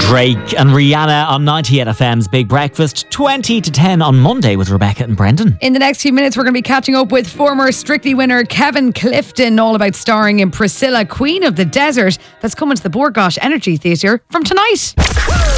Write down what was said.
Drake and Rihanna on 98 FM's Big Breakfast, 20 to 10 on Monday with Rebecca and Brendan. In the next few minutes, we're going to be catching up with former Strictly winner Kevin Clifton, all about starring in Priscilla, Queen of the Desert. That's coming to the Bord Gáis Energy Theatre from tonight.